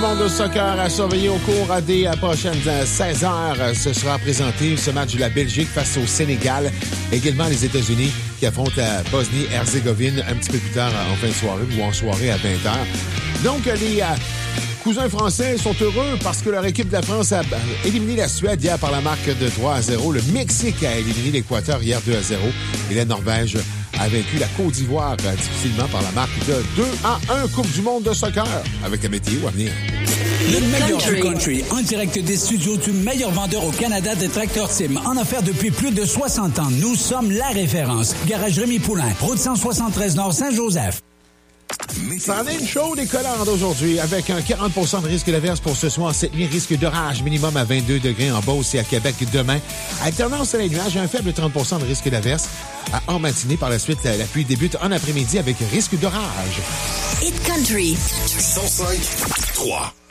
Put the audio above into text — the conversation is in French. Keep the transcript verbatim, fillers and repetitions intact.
monde de soccer à surveiller au cours des prochaines seize heures. Ce sera présenté ce match de la Belgique face au Sénégal. Également les États-Unis qui affrontent la Bosnie-Herzégovine un petit peu plus tard en fin de soirée ou en soirée à vingt heures. Donc, les... cousins français sont heureux parce que leur équipe de la France a éliminé la Suède hier par la marque de trois à zéro. Le Mexique a éliminé l'Équateur hier deux à zéro. Et la Norvège a vaincu la Côte d'Ivoire difficilement par la marque de deux à un. Coupe du monde de soccer avec la météo à venir. Le meilleur du country, en direct des studios du meilleur vendeur au Canada de tracteurs Tim. En affaires depuis plus de soixante ans, nous sommes la référence. Garage Rémi Poulain, route cent soixante-treize Nord Saint-Joseph. Ça en est une chaude et collante aujourd'hui avec un quarante pour cent de risque d'averse pour ce soir. Cette nuit, risque d'orage minimum à vingt-deux degrés en Beauce et à Québec demain. Alternance soleil nuages, un faible trente pour cent de risque d'averse. En matinée, par la suite, la pluie débute en après-midi avec risque d'orage. Hit Country. cent cinq trois